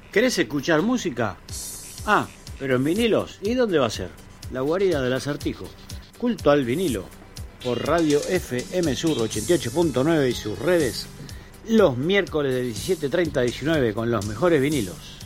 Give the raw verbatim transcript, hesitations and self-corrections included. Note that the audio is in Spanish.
¿Querés escuchar música? Ah, pero en vinilos. ¿Y dónde va a ser? La guarida del Acertijo. Culto al vinilo. Por Radio F M Sur ochenta y ocho punto nueve y sus redes. Los miércoles de diecisiete treinta a diecinueve con los mejores vinilos.